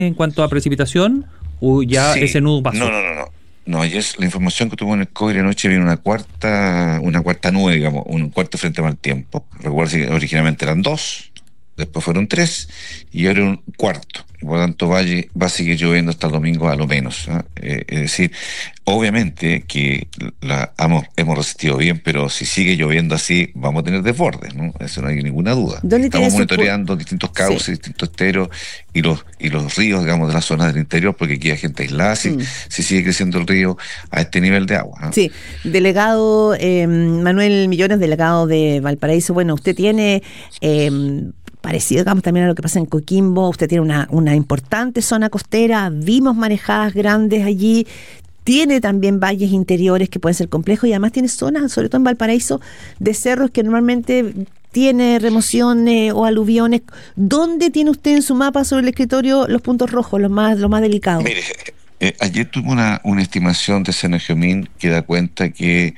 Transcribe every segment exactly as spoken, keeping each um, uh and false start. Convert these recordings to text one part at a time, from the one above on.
en cuanto a precipitación o ya Sí, ese nudo pasó? no, no, no, no. No, ayer la información que tuvo en el Coire anoche viene una cuarta, una cuarta nube, digamos, un cuarto frente mal tiempo. Recuerda que originalmente eran dos, después fueron tres y ahora un cuarto. Por lo tanto, va a, lle- va a seguir lloviendo hasta el domingo a lo menos. ¿Ah? Eh, es decir, obviamente que la hemos, hemos resistido bien, pero si sigue lloviendo así, vamos a tener desbordes, ¿no? Eso no hay ninguna duda. ¿Dónde tiene Estamos su pu- monitoreando distintos cauces, Sí. distintos esteros y los, y los ríos, digamos, de las zonas del interior, porque aquí hay gente aislada, si, Mm. si sigue creciendo el río a este nivel de agua. ¿Ah? Sí, delegado eh, Manuel Millones, delegado de Valparaíso. Bueno, usted tiene, eh, parecido digamos, también a lo que pasa en Coquimbo, usted tiene una, una importante zona costera, vimos marejadas grandes allí, tiene también valles interiores que pueden ser complejos y además tiene zonas, sobre todo en Valparaíso, de cerros que normalmente tiene remociones o aluviones. ¿Dónde tiene usted en su mapa sobre el escritorio los puntos rojos, los más, los más delicados? Mire, eh, ayer tuve una, una estimación de Senageomin que da cuenta que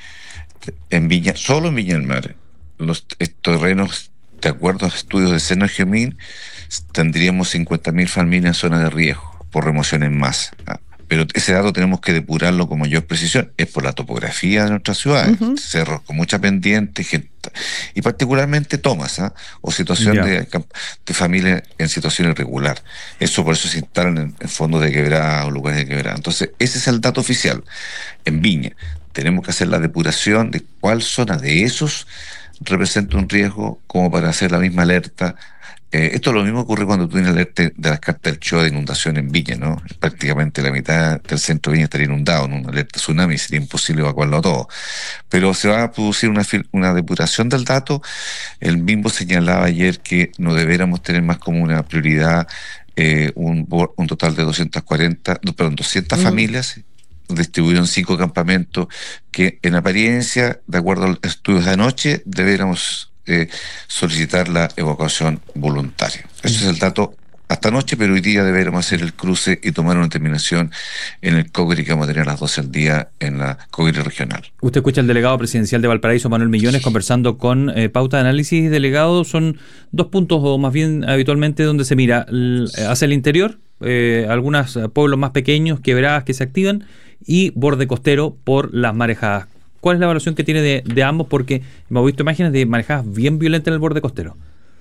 en Viña, solo en Viña del Mar, los eh, terrenos, de acuerdo a estudios de Senageomin, tendríamos cincuenta mil familias en zona de riesgo por remoción en masa. ¿Ah? Pero ese dato tenemos que depurarlo con mayor precisión. Es por la topografía de nuestras ciudades, Ujú. cerros con mucha pendiente, gente, y particularmente tomas, ¿ah? o situación Ya. de, de familia en situación irregular. Eso por eso se instalan en, en fondos de quebrada o lugares de quebrada. Entonces, ese es el dato oficial. En Viña, tenemos que hacer la depuración de cuál zona de esos representa un riesgo como para hacer la misma alerta. Eh, esto es lo mismo que ocurre cuando tú tienes alerta de las cartas del Choa de inundación en Viña, ¿no? Prácticamente la mitad del centro de Viña estaría inundado en una alerta tsunami, sería imposible evacuarlo todo. Pero se va a producir una, fil- una depuración del dato. El mismo señalaba ayer que no deberíamos tener más como una prioridad eh, un, bo- un total de doscientas cuarenta, no, perdón, doscientas Mm. familias distribuidos en cinco campamentos que en apariencia, de acuerdo a los estudios de anoche, deberíamos eh, solicitar la evacuación voluntaria. Ese es el dato hasta anoche, pero hoy día deberíamos hacer el cruce y tomar una determinación en el COGRI que vamos a tener a las doce del día en la COGRI regional. Usted escucha al delegado presidencial de Valparaíso, Manuel Millones, conversando con eh, Pauta de Análisis. Delegado, son dos puntos, o más bien habitualmente, donde se mira l- hacia el interior, eh, algunos pueblos más pequeños, quebradas que se activan, y borde costero por las marejadas. ¿Cuál es la evaluación que tiene de, de ambos? Porque hemos visto imágenes de marejadas bien violentas en el borde costero.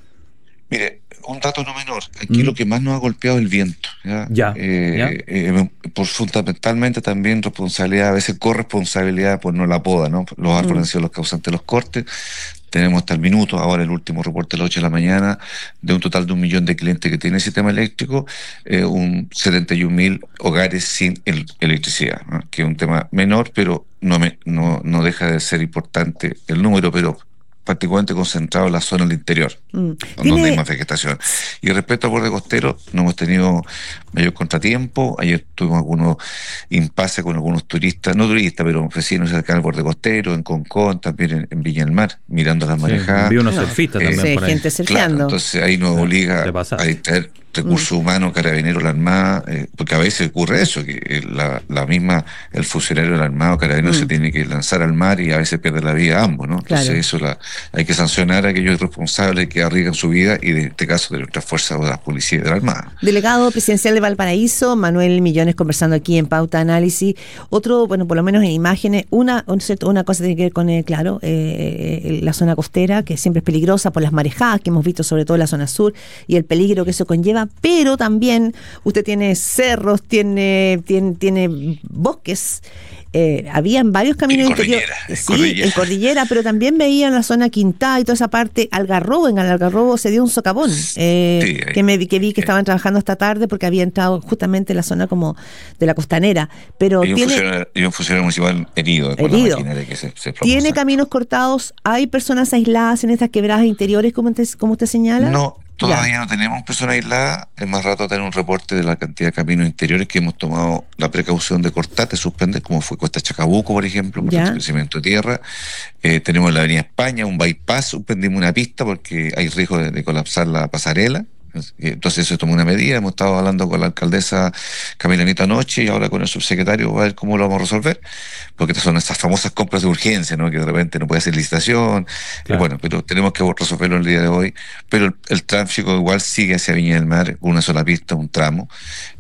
Mire, un dato no menor. Aquí Mm. lo que más nos ha golpeado es el viento. Ya, Ya, Eh, ya. eh, por fundamentalmente también responsabilidad, a veces corresponsabilidad, pues no la poda, ¿no? Los árboles Mm. han sido los causantes de los cortes. Tenemos hasta el minuto, ahora el último reporte a las ocho de la mañana, de un total de un millón de clientes que tienen sistema eléctrico, eh, un setenta y un mil hogares sin el- electricidad, ¿no? Que es un tema menor, pero no, me, no, no deja de ser importante el número, pero particularmente concentrado en la zona del interior, Mm. donde hay Tiene, más vegetación. Y respecto al borde costero, no hemos tenido mayor contratiempo. Ayer tuvimos algunos impases con algunos turistas, no turistas, pero vecinos cerca del borde costero, en Concón, también en, en Viña del Mar, mirando las Sí, marejadas. vi unos No. surfistas Eh, también sí, por ahí. gente Claro, surfeando. entonces ahí nos Sí, obliga te pasaste. a distraer recursos humanos, carabineros, la Armada, eh, porque a veces ocurre eso, que eh, la, la misma, el funcionario de la Armada o carabinero Mm. se tiene que lanzar al mar y a veces pierde la vida ambos, ¿no? Entonces Claro. eso la, hay que sancionar a aquellos responsables que arriesgan su vida y de este caso de nuestras fuerzas o de las policías y de la Armada. Delegado presidencial de Valparaíso, Manuel Millones, conversando aquí en Pauta Análisis. Otro, bueno, por lo menos en imágenes, una, un cierto, una cosa tiene que ver con, eh, claro, eh, la zona costera, que siempre es peligrosa por las marejadas que hemos visto, sobre todo en la zona sur, y el peligro que eso conlleva, pero también usted tiene cerros, tiene, tiene, tiene bosques. Eh, habían varios caminos En interiores. cordillera, en Sí, cordillera. en cordillera, pero también veía en la zona Quintá y toda esa parte, Algarrobo. En el Algarrobo se dio un socavón, eh, Sí, ahí. que, me, que vi que estaban trabajando esta tarde porque había entrado justamente en la zona como de la costanera. Pero Y un, tiene, funcionario, y un funcionario municipal herido con Herido. la maquinaria que se, se tiene propulsa. caminos cortados, hay personas aisladas en estas quebradas interiores, como usted, como usted señala. No, todavía Ya. no tenemos personas aisladas. Es más rato tener un reporte de la cantidad de caminos interiores que hemos tomado la precaución de cortar, de suspender, como fue Cuesta Chacabuco, por ejemplo, por Ya. el crecimiento de tierra. Eh, tenemos en la Avenida España un bypass, suspendimos una pista porque hay riesgo de, de colapsar la pasarela. Entonces se tomó una medida, hemos estado hablando con la alcaldesa Camila Anita anoche y ahora con el subsecretario a ver cómo lo vamos a resolver, porque estas son esas famosas compras de urgencia, ¿no? Que de repente no puede hacer licitación, Claro. eh, bueno, pero tenemos que resolverlo el día de hoy, pero el, el tráfico igual sigue hacia Viña del Mar, una sola pista, un tramo,